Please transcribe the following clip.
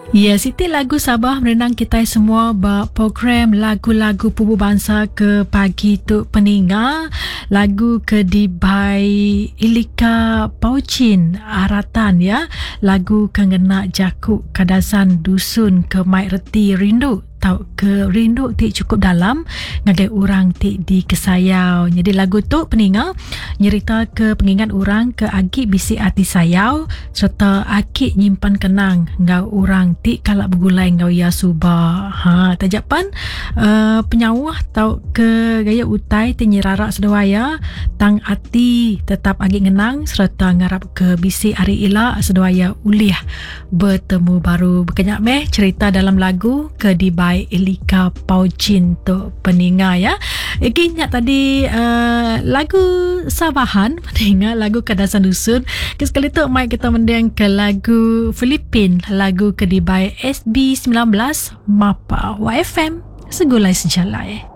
Ya, Siti lagu Sabah merenang kita semua program lagu-lagu Pubu Bangsa ke pagi tu peninga. Lagu ke Dibai Ilika Paucin Aratan ya. Lagu kengena jakuk kadasan dusun ke Mai Reti Rindu. Tahu ke rindu ti cukup dalam ngagai orang ti di kesayau. Jadi lagu tu peninga nyerita ke pengingat orang ke agi bisi hati sayau serta aki nyimpan kenang ngau orang ti kalak bergulai ngau ya suba. Tajapan penyawah tahu ke gaya utai ti nyirarak sedawaya tang ati tetap agi ngenang serta ngarap ke bisi hari ila sedawaya ulih bertemu baru. Berkenyak meh cerita dalam lagu ke Dibai Ilika Paucin tu peninga ya. Ingat tadi lagu Sabahan peninga lagu Kadasan Dusun. Sekali tu mai kita mendeng ke lagu Filipin, lagu ke Dibai SB19 Mapa YFM Segulai Sejalai.